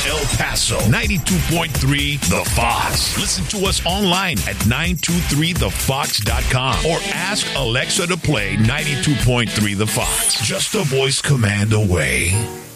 El Paso, 92.3 The Fox. Listen to us online at 923thefox.com or ask Alexa to play 92.3 The Fox. Just a voice command away.